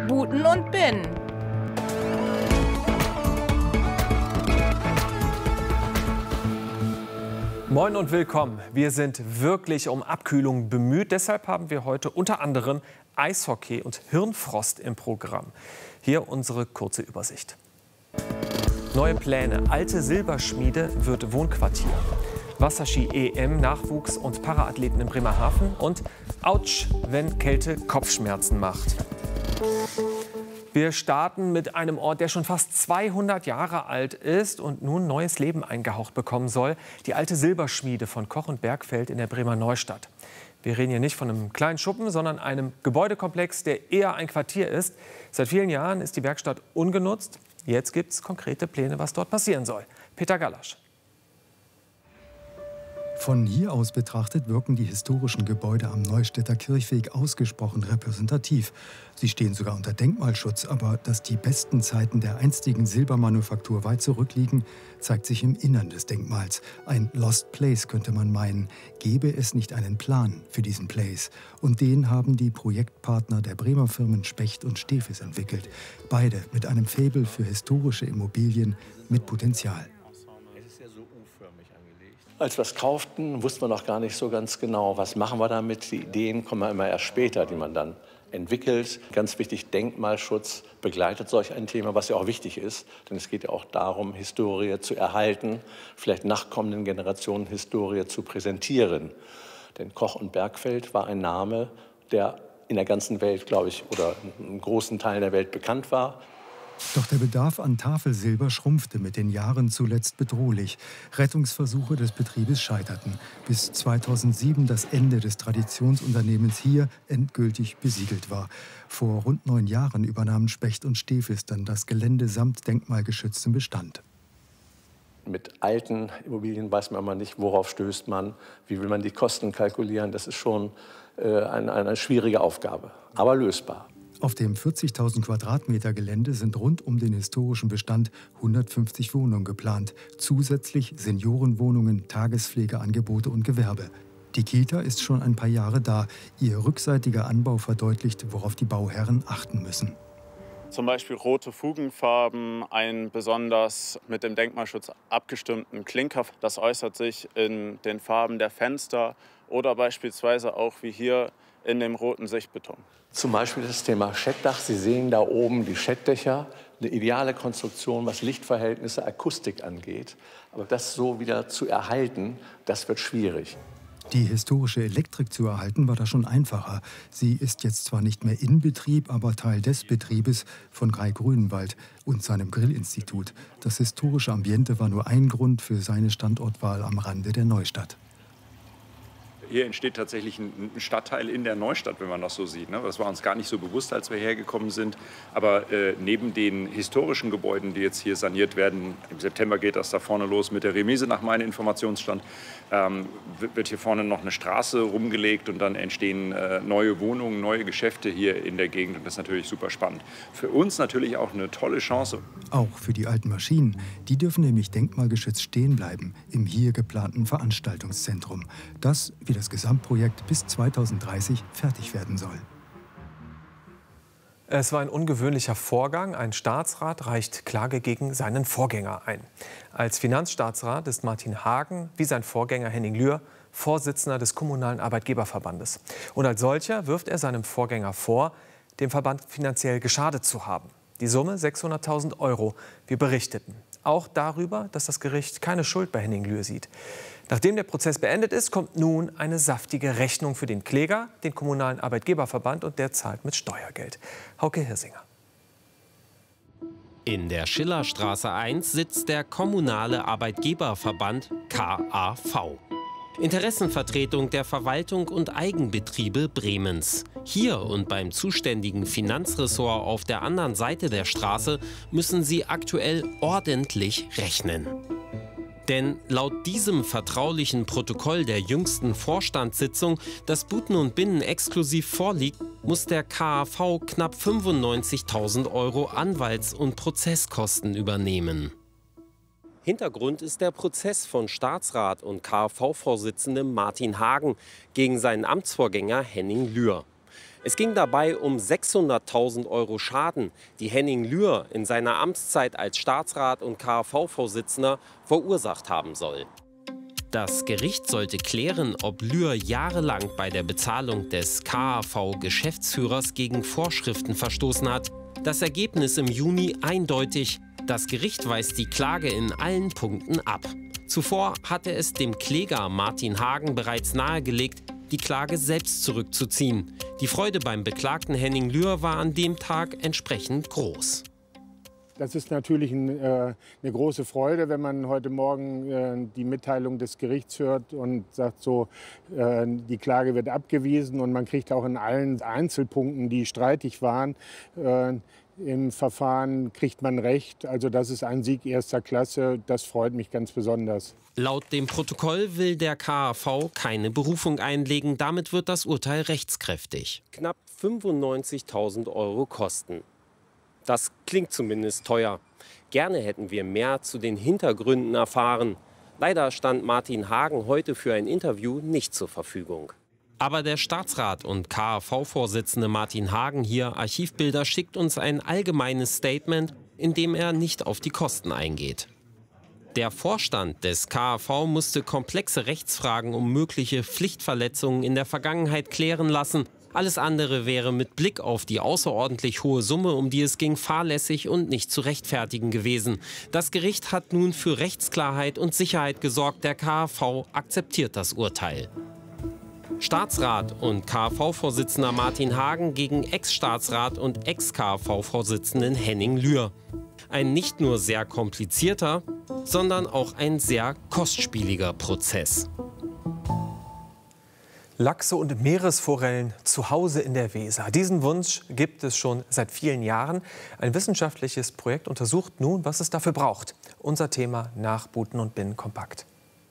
Buten und Binnen. Moin und willkommen. Wir sind wirklich um Abkühlung bemüht. Deshalb haben wir heute unter anderem Eishockey und Hirnfrost im Programm. Hier unsere kurze Übersicht. Neue Pläne. Alte Silberschmiede wird Wohnquartier. Wasserski-EM, Nachwuchs- und Paraathleten in Bremerhaven. Und Autsch, wenn Kälte Kopfschmerzen macht. Wir starten mit einem Ort, der schon fast 200 Jahre alt ist und nun neues Leben eingehaucht bekommen soll. Die alte Silberschmiede von Koch und Bergfeld in der Bremer Neustadt. Wir reden hier nicht von einem kleinen Schuppen, sondern einem Gebäudekomplex, der eher ein Quartier ist. Seit vielen Jahren ist die Werkstatt ungenutzt. Jetzt gibt es konkrete Pläne, was dort passieren soll. Peter Gallasch. Von hier aus betrachtet wirken die historischen Gebäude am Neustädter Kirchweg ausgesprochen repräsentativ. Sie stehen sogar unter Denkmalschutz, aber dass die besten Zeiten der einstigen Silbermanufaktur weit zurückliegen, zeigt sich im Innern des Denkmals. Ein Lost Place könnte man meinen, gäbe es nicht einen Plan für diesen Place. Und den haben die Projektpartner der Bremer Firmen Specht und Stefis entwickelt. Beide mit einem Faible für historische Immobilien mit Potenzial. Als wir es kauften, wussten wir noch gar nicht so ganz genau, was machen wir damit. Die Ideen kommen immer erst später, die man dann entwickelt. Ganz wichtig, Denkmalschutz begleitet solch ein Thema, was ja auch wichtig ist. Denn es geht ja auch darum, Historie zu erhalten, vielleicht nachkommenden Generationen Historie zu präsentieren. Denn Koch und Bergfeld war ein Name, der in der ganzen Welt, glaube ich, oder in großen Teilen der Welt bekannt war. Doch der Bedarf an Tafelsilber schrumpfte mit den Jahren zuletzt bedrohlich. Rettungsversuche des Betriebes scheiterten, bis 2007 das Ende des Traditionsunternehmens hier endgültig besiegelt war. Vor rund 9 Jahren übernahmen Specht und Stefis dann das Gelände samt denkmalgeschütztem Bestand. Mit alten Immobilien weiß man immer nicht, worauf stößt man, wie will man die Kosten kalkulieren. Das ist schon eine schwierige Aufgabe, aber lösbar. Auf dem 40.000 Quadratmeter Gelände sind rund um den historischen Bestand 150 Wohnungen geplant. Zusätzlich Seniorenwohnungen, Tagespflegeangebote und Gewerbe. Die Kita ist schon ein paar Jahre da. Ihr rückseitiger Anbau verdeutlicht, worauf die Bauherren achten müssen. Zum Beispiel rote Fugenfarben, einen besonders mit dem Denkmalschutz abgestimmten Klinker. Das äußert sich in den Farben der Fenster oder beispielsweise auch wie hier in dem roten Sichtbeton. Zum Beispiel das Thema Schettdach. Sie sehen da oben die Schettdächer. Eine ideale Konstruktion, was Lichtverhältnisse, Akustik angeht. Aber das so wieder zu erhalten, das wird schwierig. Die historische Elektrik zu erhalten, war da schon einfacher. Sie ist jetzt zwar nicht mehr in Betrieb, aber Teil des Betriebes von Kai Grünenwald und seinem Grillinstitut. Das historische Ambiente war nur ein Grund für seine Standortwahl am Rande der Neustadt. Hier entsteht tatsächlich ein Stadtteil in der Neustadt, wenn man das so sieht. Das war uns gar nicht so bewusst, als wir hergekommen sind. Aber neben den historischen Gebäuden, die jetzt hier saniert werden, im September geht das da vorne los mit der Remise nach meinem Informationsstand, wird hier vorne noch eine Straße rumgelegt und dann entstehen neue Wohnungen, neue Geschäfte hier in der Gegend. Und das ist natürlich super spannend. Für uns natürlich auch eine tolle Chance. Auch für die alten Maschinen. Die dürfen nämlich denkmalgeschützt stehen bleiben im hier geplanten Veranstaltungszentrum. Das, wie das Gesamtprojekt bis 2030 fertig werden soll. Es war ein ungewöhnlicher Vorgang. Ein Staatsrat reicht Klage gegen seinen Vorgänger ein. Als Finanzstaatsrat ist Martin Hagen, wie sein Vorgänger Henning Lühr, Vorsitzender des Kommunalen Arbeitgeberverbandes. Und als solcher wirft er seinem Vorgänger vor, dem Verband finanziell geschadet zu haben. Die Summe 600.000 €. Wir berichteten auch darüber, dass das Gericht keine Schuld bei Henning Lühr sieht. Nachdem der Prozess beendet ist, kommt nun eine saftige Rechnung für den Kläger, den Kommunalen Arbeitgeberverband, und der zahlt mit Steuergeld. Hauke Hirsinger. In der Schillerstraße 1 sitzt der Kommunale Arbeitgeberverband KAV. Interessenvertretung der Verwaltung und Eigenbetriebe Bremens. Hier und beim zuständigen Finanzressort auf der anderen Seite der Straße müssen sie aktuell ordentlich rechnen. Denn laut diesem vertraulichen Protokoll der jüngsten Vorstandssitzung, das Buten und Binnen exklusiv vorliegt, muss der KAV knapp 95.000 € Anwalts- und Prozesskosten übernehmen. Hintergrund ist der Prozess von Staatsrat und KAV-Vorsitzendem Martin Hagen gegen seinen Amtsvorgänger Henning Lühr. Es ging dabei um 600.000 € Schaden, die Henning Lühr in seiner Amtszeit als Staatsrat und KAV-Vorsitzender verursacht haben soll. Das Gericht sollte klären, ob Lühr jahrelang bei der Bezahlung des KAV-Geschäftsführers gegen Vorschriften verstoßen hat. Das Ergebnis im Juni eindeutig: Das Gericht weist die Klage in allen Punkten ab. Zuvor hatte es dem Kläger Martin Hagen bereits nahegelegt, die Klage selbst zurückzuziehen. Die Freude beim Beklagten Henning Lühr war an dem Tag entsprechend groß. Das ist natürlich eine große Freude, wenn man heute Morgen die Mitteilung des Gerichts hört und sagt, so, die Klage wird abgewiesen und man kriegt auch in allen Einzelpunkten, die streitig waren, im Verfahren kriegt man Recht. Also das ist ein Sieg erster Klasse. Das freut mich ganz besonders. Laut dem Protokoll will der KAV keine Berufung einlegen. Damit wird das Urteil rechtskräftig. Knapp 95.000 € Kosten. Das klingt zumindest teuer. Gerne hätten wir mehr zu den Hintergründen erfahren. Leider stand Martin Hagen heute für ein Interview nicht zur Verfügung. Aber der Staatsrat und KAV-Vorsitzende Martin Hagen, hier Archivbilder, schickt uns ein allgemeines Statement, in dem er nicht auf die Kosten eingeht. Der Vorstand des KAV musste komplexe Rechtsfragen um mögliche Pflichtverletzungen in der Vergangenheit klären lassen. Alles andere wäre mit Blick auf die außerordentlich hohe Summe, um die es ging, fahrlässig und nicht zu rechtfertigen gewesen. Das Gericht hat nun für Rechtsklarheit und Sicherheit gesorgt. Der KAV akzeptiert das Urteil. Staatsrat und KAV-Vorsitzender Martin Hagen gegen Ex-Staatsrat und Ex-KAV-Vorsitzenden Henning Lühr. Ein nicht nur sehr komplizierter, sondern auch ein sehr kostspieliger Prozess. Lachse und Meeresforellen zu Hause in der Weser. Diesen Wunsch gibt es schon seit vielen Jahren. Ein wissenschaftliches Projekt untersucht nun, was es dafür braucht. Unser Thema nach Buten und Binnen kompakt.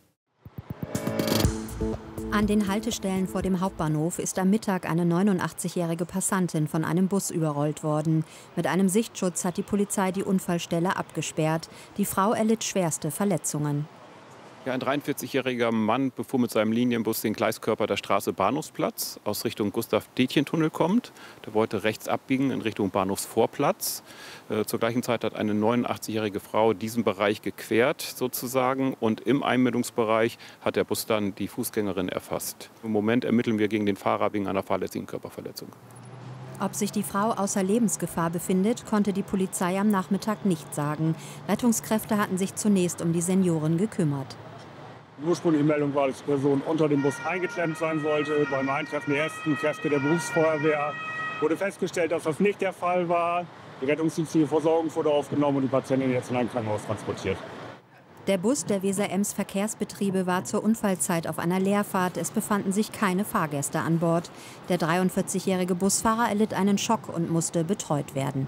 An den Haltestellen vor dem Hauptbahnhof ist am Mittag eine 89-jährige Passantin von einem Bus überrollt worden. Mit einem Sichtschutz hat die Polizei die Unfallstelle abgesperrt. Die Frau erlitt schwerste Verletzungen. Ja, ein 43-jähriger Mann befuhr mit seinem Linienbus den Gleiskörper der Straße Bahnhofsplatz aus Richtung Gustav-Detjen-Tunnel kommt. Der wollte rechts abbiegen in Richtung Bahnhofsvorplatz. Zur gleichen Zeit hat eine 89-jährige Frau diesen Bereich gequert sozusagen und im Einmündungsbereich hat der Bus dann die Fußgängerin erfasst. Im Moment ermitteln wir gegen den Fahrer wegen einer fahrlässigen Körperverletzung. Ob sich die Frau außer Lebensgefahr befindet, konnte die Polizei am Nachmittag nicht sagen. Rettungskräfte hatten sich zunächst um die Seniorin gekümmert. Die ursprüngliche Meldung war, dass die Person unter dem Bus eingeklemmt sein sollte. Beim Eintreffen der ersten Kräfte der Berufsfeuerwehr wurde festgestellt, dass das nicht der Fall war. Die rettungsdienstliche Versorgung wurde aufgenommen und die Patientin jetzt in ein Krankenhaus transportiert. Der Bus der Weser-Ems Verkehrsbetriebe war zur Unfallzeit auf einer Leerfahrt. Es befanden sich keine Fahrgäste an Bord. Der 43-jährige Busfahrer erlitt einen Schock und musste betreut werden.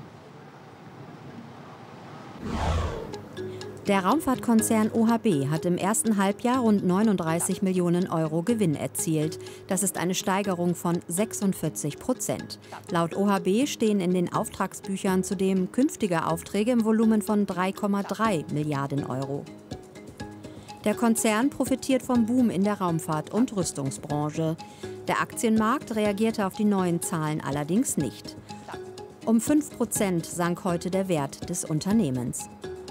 Der Raumfahrtkonzern OHB hat im ersten Halbjahr rund 39 Millionen € Gewinn erzielt. Das ist eine Steigerung von 46%. Laut OHB stehen in den Auftragsbüchern zudem künftige Aufträge im Volumen von 3,3 Milliarden €. Der Konzern profitiert vom Boom in der Raumfahrt- und Rüstungsbranche. Der Aktienmarkt reagierte auf die neuen Zahlen allerdings nicht. Um 5% sank heute der Wert des Unternehmens.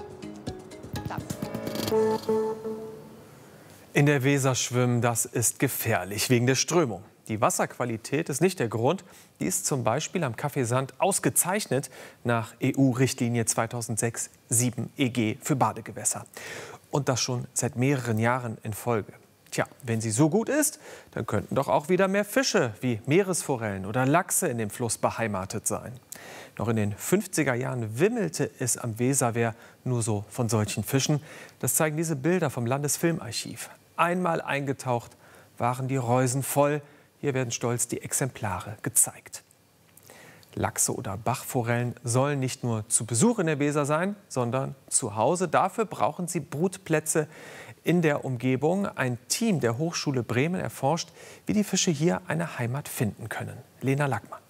In der Weser schwimmen, das ist gefährlich wegen der Strömung. Die Wasserqualität ist nicht der Grund. Die ist zum Beispiel am Kaffeesand ausgezeichnet nach EU-Richtlinie 2006/7 EG für Badegewässer. Und das schon seit mehreren Jahren in Folge. Tja, wenn sie so gut ist, dann könnten doch auch wieder mehr Fische wie Meeresforellen oder Lachse in dem Fluss beheimatet sein. Noch in den 50er Jahren wimmelte es am Weserwehr nur so von solchen Fischen. Das zeigen diese Bilder vom Landesfilmarchiv. Einmal eingetaucht waren die Reusen voll. Hier werden stolz die Exemplare gezeigt. Lachse oder Bachforellen sollen nicht nur zu Besuch in der Weser sein, sondern zu Hause. Dafür brauchen sie Brutplätze in der Umgebung. Ein Team der Hochschule Bremen erforscht, wie die Fische hier eine Heimat finden können. Lena Lackmann.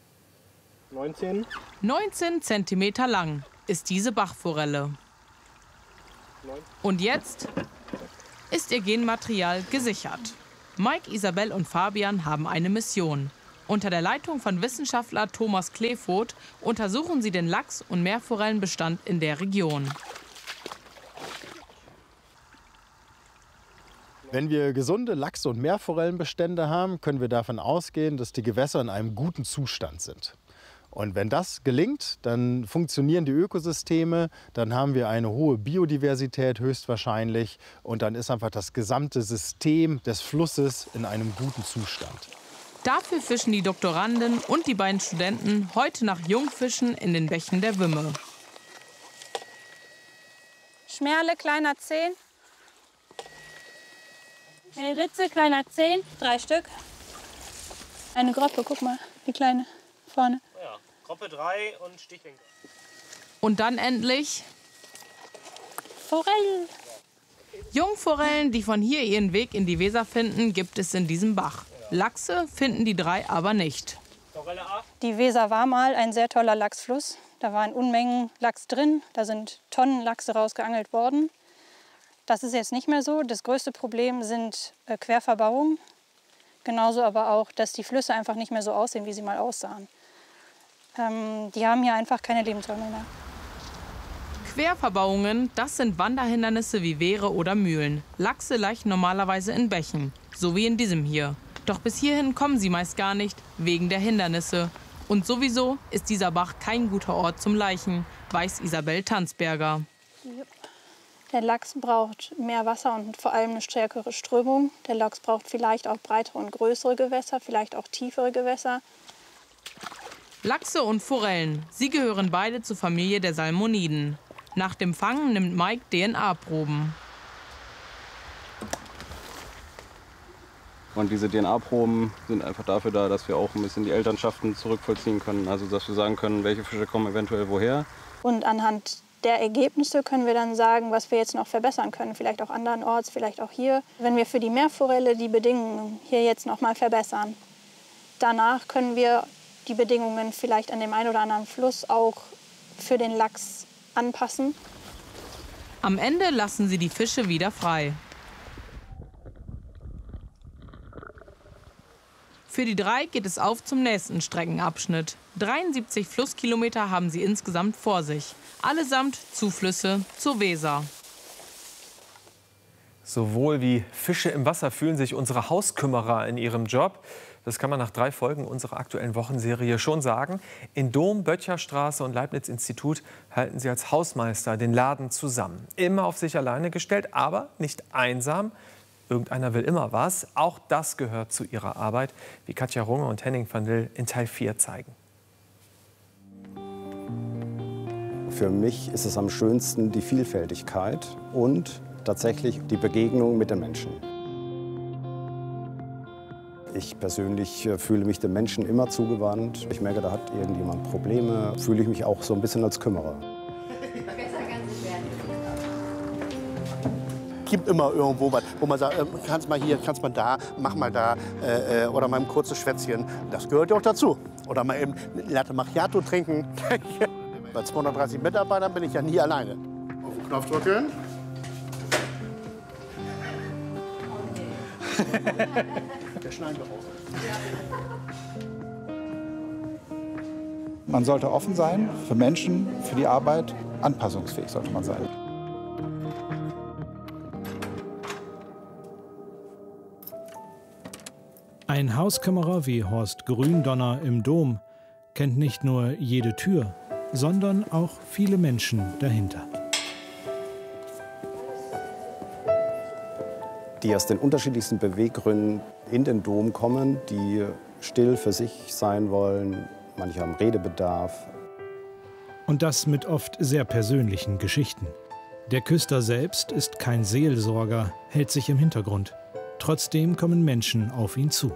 19 Zentimeter lang ist diese Bachforelle. Und jetzt ist ihr Genmaterial gesichert. Mike, Isabel und Fabian haben eine Mission. Unter der Leitung von Wissenschaftler Thomas Kleefoth untersuchen sie den Lachs- und Meerforellenbestand in der Region. Wenn wir gesunde Lachs- und Meerforellenbestände haben, können wir davon ausgehen, dass die Gewässer in einem guten Zustand sind. Und wenn das gelingt, dann funktionieren die Ökosysteme, dann haben wir eine hohe Biodiversität höchstwahrscheinlich und dann ist einfach das gesamte System des Flusses in einem guten Zustand. Dafür fischen die Doktoranden und die beiden Studenten heute nach Jungfischen in den Bächen der Wümme. Schmerle, kleiner 10. Eine Ritze, kleiner 10, 3 Stück. Eine Groppe, guck mal, die kleine vorne. Ja, Groppe 3 und Stichling. Und dann endlich Forellen. Jungforellen, die von hier ihren Weg in die Weser finden, gibt es in diesem Bach. Lachse finden die drei aber nicht. Die Weser war mal ein sehr toller Lachsfluss. Da waren Unmengen Lachs drin, da sind Tonnen Lachse rausgeangelt worden. Das ist jetzt nicht mehr so. Das größte Problem sind Querverbauungen. Genauso aber auch, dass die Flüsse einfach nicht mehr so aussehen, wie sie mal aussahen. Die haben hier einfach keine Lebensräume mehr. Querverbauungen, das sind Wanderhindernisse wie Wehre oder Mühlen. Lachse laichen normalerweise in Bächen, so wie in diesem hier. Doch bis hierhin kommen sie meist gar nicht, wegen der Hindernisse. Und sowieso ist dieser Bach kein guter Ort zum Laichen, weiß Isabel Tanzberger. Der Lachs braucht mehr Wasser und vor allem eine stärkere Strömung. Der Lachs braucht vielleicht auch breitere und größere Gewässer, vielleicht auch tiefere Gewässer. Lachse und Forellen, sie gehören beide zur Familie der Salmoniden. Nach dem Fangen nimmt Mike DNA-Proben. Und diese DNA-Proben sind einfach dafür da, dass wir auch ein bisschen die Elternschaften zurückvollziehen können. Also dass wir sagen können, welche Fische kommen eventuell woher. Und anhand der Ergebnisse können wir dann sagen, was wir jetzt noch verbessern können. Vielleicht auch andernorts, vielleicht auch hier. Wenn wir für die Meerforelle die Bedingungen hier jetzt noch mal verbessern, danach können wir die Bedingungen vielleicht an dem einen oder anderen Fluss auch für den Lachs anpassen. Am Ende lassen sie die Fische wieder frei. Für die drei geht es auf zum nächsten Streckenabschnitt. 73 Flusskilometer haben sie insgesamt vor sich. Allesamt Zuflüsse zur Weser. Sowohl wie Fische im Wasser fühlen sich unsere Hauskümmerer in ihrem Job. Das kann man nach 3 Folgen unserer aktuellen Wochenserie schon sagen. In Dom, Böttcherstraße und Leibniz-Institut halten sie als Hausmeister den Laden zusammen. Immer auf sich alleine gestellt, aber nicht einsam. Irgendeiner will immer was. Auch das gehört zu ihrer Arbeit, wie Katja Runge und Henning van Dil in Teil 4 zeigen. Für mich ist es am schönsten die Vielfältigkeit und tatsächlich die Begegnung mit den Menschen. Ich persönlich fühle mich den Menschen immer zugewandt. Ich merke, da hat irgendjemand Probleme, fühle ich mich auch so ein bisschen als Kümmerer. Es gibt immer irgendwo was, wo man sagt, kannst mal hier, kannst mal da, mach mal da oder mal ein kurzes Schwätzchen. Das gehört ja auch dazu. Oder mal eben eine Latte Macchiato trinken. Bei 230 Mitarbeitern bin ich ja nie alleine. Auf den Knopf drücken. Der schneiden wir raus. Man sollte offen sein für Menschen, für die Arbeit. Anpassungsfähig sollte man sein. Ein Hauskümmerer wie Horst Gründonner im Dom kennt nicht nur jede Tür, sondern auch viele Menschen dahinter. Die aus den unterschiedlichsten Beweggründen in den Dom kommen, die still für sich sein wollen. Manche haben Redebedarf. Und das mit oft sehr persönlichen Geschichten. Der Küster selbst ist kein Seelsorger, hält sich im Hintergrund. Trotzdem kommen Menschen auf ihn zu.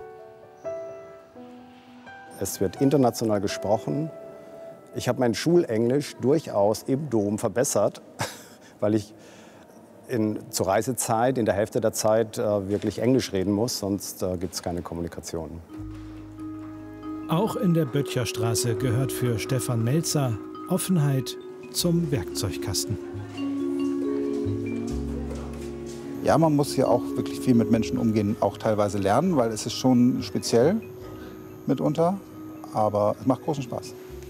Es wird international gesprochen. Ich habe mein Schulenglisch durchaus im Dom verbessert, weil ich zur Reisezeit, in der Hälfte der Zeit wirklich Englisch reden muss, sonst gibt es keine Kommunikation. Auch in der Böttcherstraße gehört für Stefan Melzer Offenheit zum Werkzeugkasten. Ja, man muss hier auch wirklich viel mit Menschen umgehen, auch teilweise lernen, weil es ist schon speziell. mitunter, aber es macht großen Spaß.